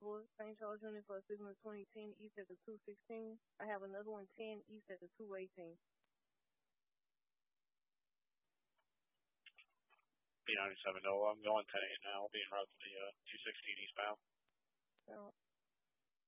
4, St. Charles unit for a signal 2010 east at the 216. I have another one 10 east at the 218. B97 Nova, I'm going 10-8 now. I'll be en route to the 216 eastbound. So,